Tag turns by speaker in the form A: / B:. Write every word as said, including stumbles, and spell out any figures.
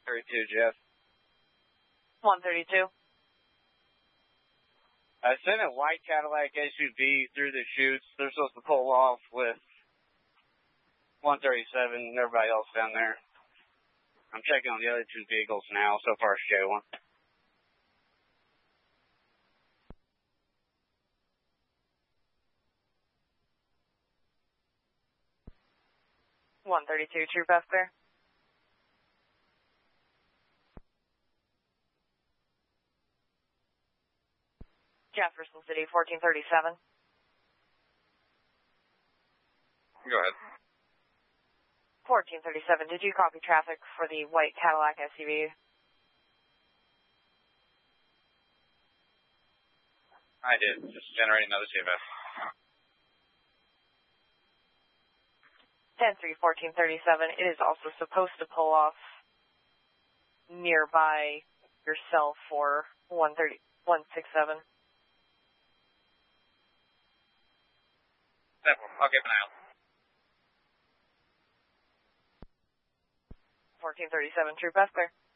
A: thirty-two, Jeff.
B: one thirty-two.
A: I sent a white Cadillac S U V through the chutes. They're supposed to pull off with one thirty-seven and everybody else down there. I'm checking on the other two vehicles now. So far, it's J one.
B: one thirty-two, True Pass clear. Jefferson City, fourteen thirty-seven.
C: Go ahead.
B: fourteen thirty-seven, did you copy traffic for the white Cadillac S U V?
C: I did. Just generating another C F S.
B: ten three, fourteen thirty-seven, it is also supposed to pull off nearby yourself for one thirty, one sixty-seven.
C: I'll keep an eye out.
B: fourteen thirty-seven, True Pass clear.